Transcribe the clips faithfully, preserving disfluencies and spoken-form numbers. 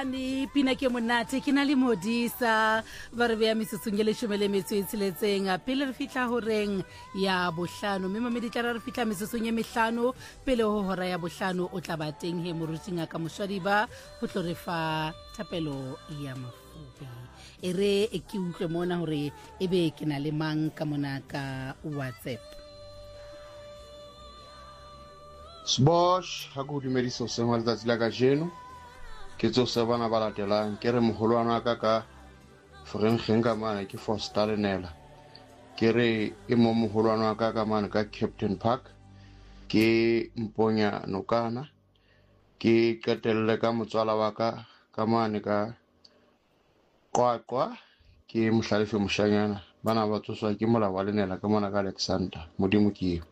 Ni pina ke monate ke na le modisa ba re bea mesetsong ya leshome le metso e tsheletseng pele re fihla horeng ya bohlano mme mamedi tla re fihla mesetsong ya mehlano pele ho hora ya bohlano o tla ba teng he moruting ka moshwadiba ho tlo re fa thapelo ya mafubi e re e ke utlwe mona hore ebe ke na le mang ka mona ka WhatsApp. Sbosh ha go dumediso se mo letsatsi la kajeno ke tso se bana ba latelang ke re moholwana ka ka Frenkgen ka mane ke Fostalenela ke re e mo moholwana ka ka mane ka Captain Park ke Mponya Nokana ke qetelle ka motswala wa ka ka mane ka Qwaqwa ke Mohlalefe Moshanyana bana ba tsoswa ke mola wa lenela ka mona ka Alexander modimo ke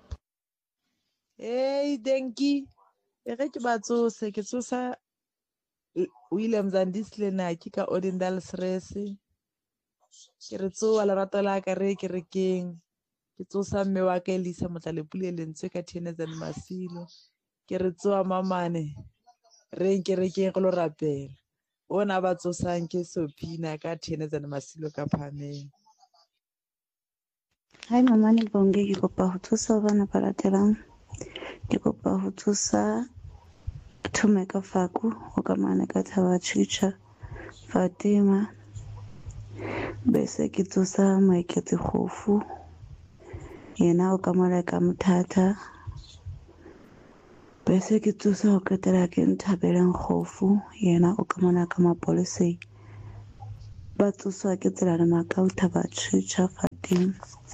Hey denki e re ke batsose ke tsosa William Zandisle na ke ka Odindal Stress ke re tsoa la rata la ka re ke re keng ke tsosa mme wa ka Elisa Motlalepule lentswe ka Thenezan Masilo ke re tsoa mamane re ke re ke go lo rapela ona ba tsosang ke Sophina ka Thenezan Masilo ka Phameng. Hai mamane bonge ke kopa ho thusa bana ba latelang ke kopa ho thusa Thumeka Faku ho ka mane ka Thaba Chicha Fatima bese ke tsosa Maikete Khofu yena o ka mala ka Mthata bese ke tsosa ho ketela ke Nthabeleng Khofu yena o ka mala ka Mapolese ba tsosa ke tsela le Makau Thaba Chicha Fatima.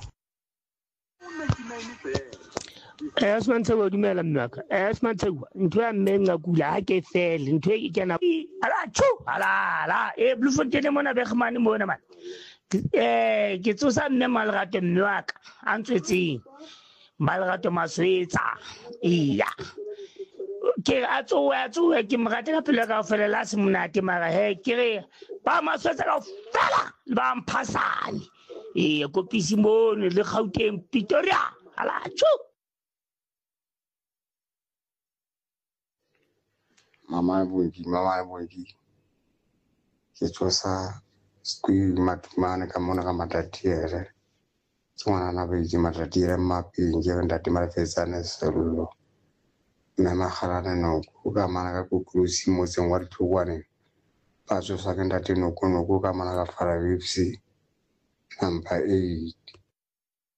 Es man tsewa dumela mmaka es man tsewa ntwe a menga kula ha ke fele ntwe e kena ala chu ala ala e Bloemfontein mona begmane mona man eh ke tsosa mme Malerato mmaka a ntswetseng Malerato Maswetsa iya ke a tsoa tsoa ke mrate ka pele ka fela la se monate mara he ke re ba Maswetsa ka fela ba mphasane e kopisi mone le Gauteng Pretoria ala chu. Mama Bongi, Mama Bongi. Ke tsosa skwi matumane ka mona ka matatiere. Tswana na be di matatiere mapi nge ndati malefetsane serulo. Na magalana no ku ka mana ka kuklusi mo tseng wa dithokwane. Ba tsosa ke ndati no ku no ku ka mana ka fara vipsi. Number eight.